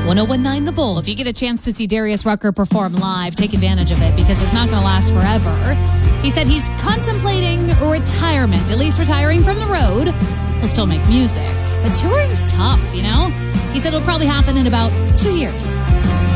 1019 The Bull. If you get a chance to see Darius Rucker perform live, take advantage of it because it's not going to last forever. He said he's contemplating retirement, at least retiring from the road. He'll still make music. But touring's tough, you know? He said it'll probably happen in about 2 years.